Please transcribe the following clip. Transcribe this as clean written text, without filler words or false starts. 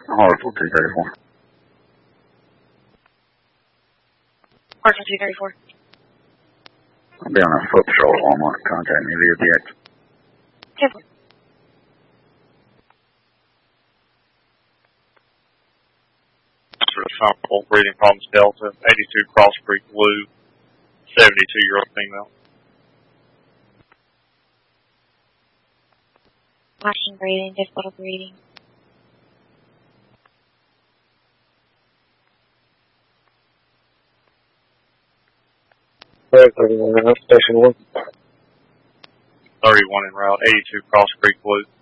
Hartsville 234. Hartsville 234. I'll be on a foot patrol at Walmart. Contact me via the X. 10-4. Responsible breathing problems Delta, 82 Cross Creek Blue, 72-year-old female. Washing breathing, difficult breathing. Station 1. 31 en route, 82 Cross Creek Blue.